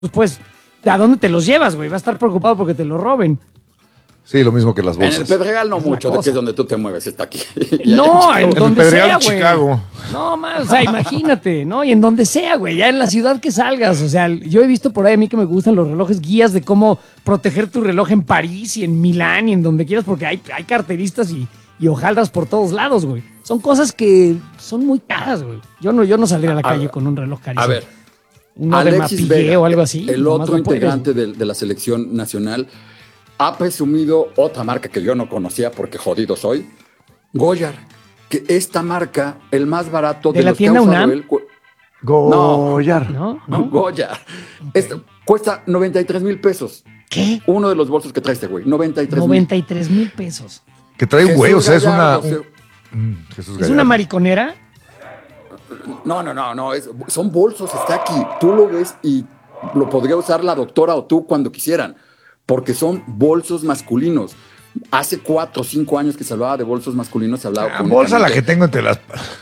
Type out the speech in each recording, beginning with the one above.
pues, ¿a dónde te los llevas, güey? Va a estar preocupado porque te lo roben. Sí, lo mismo que las bolsas. En el Pedregal no mucho, de que es donde tú te mueves, está aquí. No, en donde sea, güey. Chicago. No, más, o sea, imagínate, ¿no? Y en donde sea, güey, ya en la ciudad que salgas. O sea, yo he visto por ahí a mí que me gustan los relojes, guías de cómo proteger tu reloj en París y en Milán y en donde quieras, porque hay carteristas y hojaldras por todos lados, güey. Son cosas que son muy caras, güey. Yo no saldría a la calle con un reloj carísimo. A ver, uno de Mapillé o algo así. el otro integrante de la selección nacional, ha presumido otra marca que yo no conocía porque jodido soy, Goyard, que esta marca, el más barato de la los tienda que ha usado UNAM. él, Goyard. ¿No? Goyard. Cuesta 93,000 pesos. ¿Qué? Uno de los bolsos que trae este güey, 93,000. 93,000 pesos. Que trae un güey, o sea, Gallardo, es una... Jesús ¿Es Gallardo. una mariconera? No, son bolsos, está aquí. Tú lo ves y lo podría usar la doctora o tú cuando quisieran, porque son bolsos masculinos. Hace 4 o 5 años que se hablaba de bolsos masculinos, se hablaba con bolsa la que tengo entre las...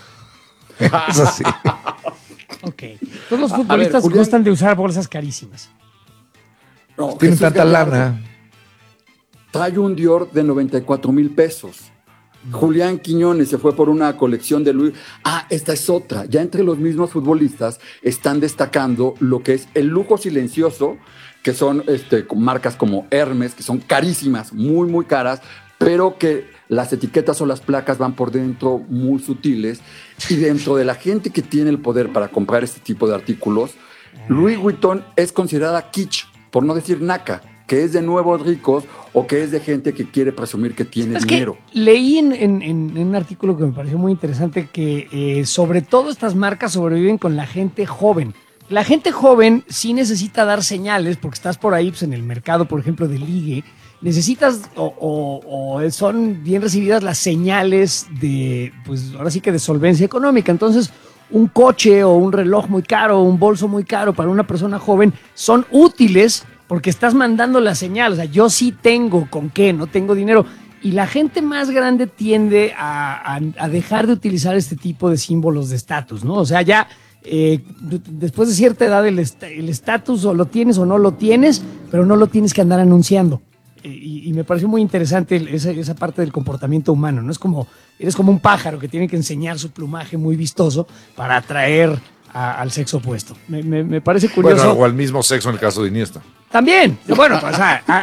Es así. Ok. Todos los futbolistas Julián, gustan de usar bolsas carísimas. No, Tienen Jesús tanta Gallardo lana. trae un Dior de 94,000 pesos. Julián Quiñones se fue por una colección de Louis. Esta es otra. Ya entre los mismos futbolistas están destacando lo que es el lujo silencioso, que son marcas como Hermes, que son carísimas, muy, muy caras, pero que las etiquetas o las placas van por dentro muy sutiles. Y dentro de la gente que tiene el poder para comprar este tipo de artículos, Louis Vuitton es considerada kitsch, por no decir naca, que es de nuevos ricos o que es de gente que quiere presumir que tiene dinero. Que leí en un artículo que me pareció muy interesante que sobre todo estas marcas sobreviven con la gente joven. La gente joven sí necesita dar señales porque estás por ahí pues, en el mercado, por ejemplo, de ligue. Necesitas o son bien recibidas las señales de, pues ahora sí que de solvencia económica. Entonces, un coche o un reloj muy caro o un bolso muy caro para una persona joven son útiles porque estás mandando la señal. O sea, yo sí tengo con qué, no tengo dinero. Y la gente más grande tiende a dejar de utilizar este tipo de símbolos de estatus, ¿no? O sea, ya después de cierta edad el estatus o lo tienes o no lo tienes, pero no lo tienes que andar anunciando. Y me pareció muy interesante esa parte del comportamiento humano, ¿no? Eres como un pájaro que tiene que enseñar su plumaje muy vistoso para atraer al sexo opuesto. Me parece curioso. Bueno, o al mismo sexo en el caso de Iniesta. También, bueno, pues,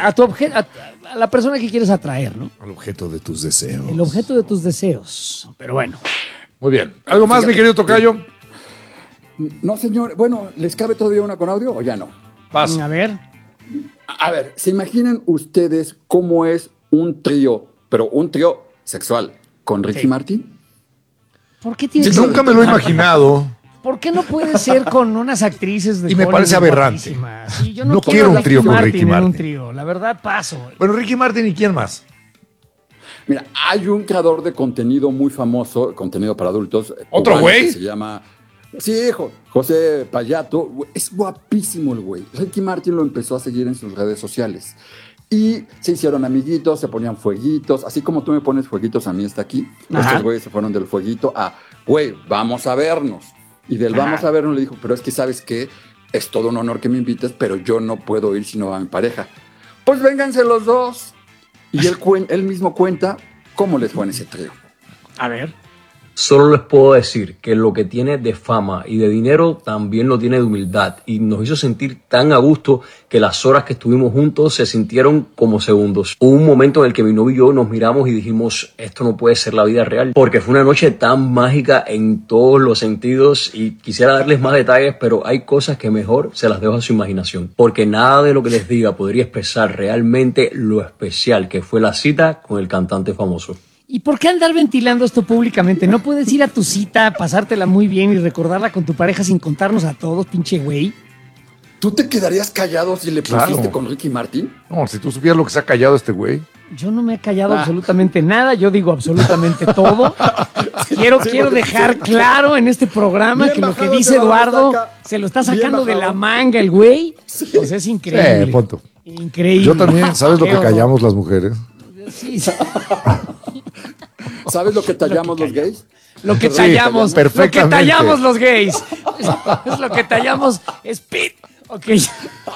a la persona que quieres atraer, ¿no? Al objeto de tus deseos. El objeto de tus deseos. Pero bueno. Muy bien. ¿Algo más, mi querido tocayo? No, señor. Bueno, ¿les cabe todavía una con audio o ya no? Paso. A ver. A ver, ¿se imaginan ustedes cómo es un trío, pero un trío sexual, con Ricky Martin? ¿Por qué tienes Sí, nunca me lo he imaginado. ¿Por qué no puede ser con unas actrices de Y me parece aberrante. Sí, yo No quiero un trío con Ricky en Martin. un trío. La verdad, paso. Bueno, Ricky Martin y quién más. Mira, hay un creador de contenido muy famoso, contenido para adultos. ¿Otro cubano, güey? que se llama... Sí, hijo, José Payato. Es guapísimo el güey. Ricky Martin lo empezó a seguir en sus redes sociales. Y se hicieron amiguitos, se ponían fueguitos. Así como tú me pones fueguitos, a mí está aquí. Ajá. Estos güeyes se fueron del fueguito a, güey, vamos a vernos. Y del vamos a vernos le dijo, pero es que ¿sabes qué? Es todo un honor que me invites, pero yo no puedo ir si no va mi pareja. Pues vénganse los dos. Y él mismo cuenta cómo les fue en ese trío. A ver. Solo les puedo decir que lo que tiene de fama y de dinero también lo tiene de humildad y nos hizo sentir tan a gusto que las horas que estuvimos juntos se sintieron como segundos. Hubo un momento en el que mi novio y yo nos miramos y dijimos, esto no puede ser la vida real, porque fue una noche tan mágica en todos los sentidos y quisiera darles más detalles, pero hay cosas que mejor se las dejo a su imaginación, porque nada de lo que les diga podría expresar realmente lo especial que fue la cita con el cantante famoso. ¿Y por qué andar ventilando esto públicamente? ¿No puedes ir a tu cita, pasártela muy bien y recordarla con tu pareja sin contarnos a todos, pinche güey? ¿Tú te quedarías callado si le pusiste con Ricky Martin? No, si tú supieras lo que se ha callado este güey. Yo no me he callado absolutamente nada, yo digo absolutamente todo. Quiero dejar claro en este programa bien que lo que bajado dice ese balón Eduardo hasta acá. se lo está Bien sacando de bajado. la manga el güey. Pues es increíble. Punto. Increíble. Yo también, ¿sabes lo Qué que horror. callamos las mujeres? Sí, sí. ¿Sabes lo que tallamos los gays? Lo que Sí, tallamos, lo que perfectamente. tallamos los gays. Es lo que tallamos es pit. Ok.